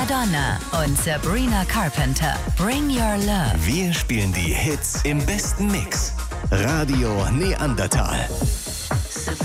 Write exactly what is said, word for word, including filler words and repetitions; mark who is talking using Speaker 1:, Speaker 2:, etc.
Speaker 1: Madonna und Sabrina Carpenter. Bring Your Love.
Speaker 2: Wir spielen die Hits im besten Mix. Radio Neandertal.
Speaker 1: Sabrina